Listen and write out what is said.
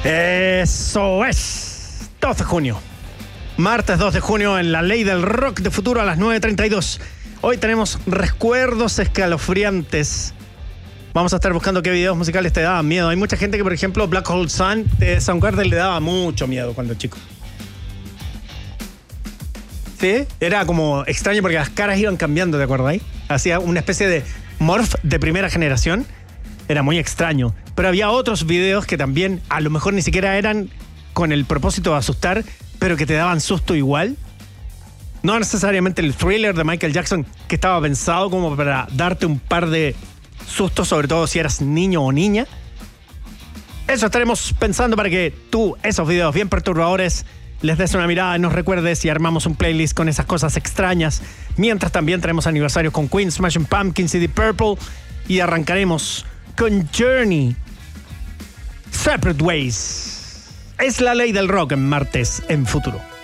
Eso es. 2 de junio. Martes 2 de junio en la Ley del Rock de Futuro a las 9:32. Hoy tenemos recuerdos escalofriantes. Vamos a estar buscando qué videos musicales te daban miedo. Hay mucha gente que, por ejemplo, Black Hole Sun de Soundgarden le daba mucho miedo cuando chico. ¿Sí? Era como extraño porque las caras iban cambiando, ¿te acuerdas? Hacía una especie de morph de primera generación. Era muy extraño. Pero había otros videos que también a lo mejor ni siquiera eran con el propósito de asustar, pero que te daban susto igual. No necesariamente el Thriller de Michael Jackson, que estaba pensado como para darte un par de sustos, sobre todo si eras niño o niña. Eso estaremos pensando para que tú, esos videos bien perturbadores, les des una mirada y nos recuerdes y armamos un playlist con esas cosas extrañas. Mientras también tenemos aniversarios con Queen, Smashing Pumpkins y Deep Purple. Y arrancaremos con Journey, Separate Ways. Es la Ley del Rock en martes en Futuro.